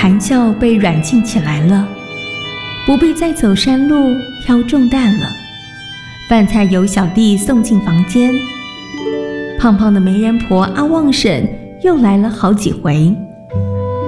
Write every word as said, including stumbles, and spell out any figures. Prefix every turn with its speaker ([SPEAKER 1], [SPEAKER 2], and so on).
[SPEAKER 1] 谈笑被软禁起来了，不必再走山路挑重担了。饭菜由小弟送进房间，胖胖的媒人婆阿旺婶又来了好几回。